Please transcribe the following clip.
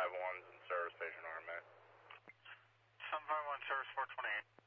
751's in service, patient RMA. 751 service 428.